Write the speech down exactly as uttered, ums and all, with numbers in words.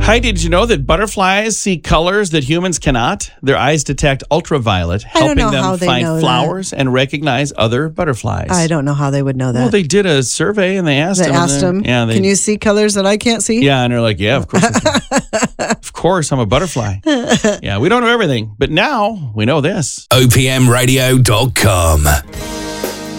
Heidi, did you know that butterflies see colors that humans cannot? Their eyes detect ultraviolet, helping know how them they find know flowers and recognize other butterflies. I don't know how they would know that. Well, they did a survey and they asked They them. asked and them, then- yeah, they, can you see colors that I can't see? Yeah, and they're like, yeah, of course. I can. Of course, I'm a butterfly. Yeah, we don't know everything, but now we know this. O P M radio dot com.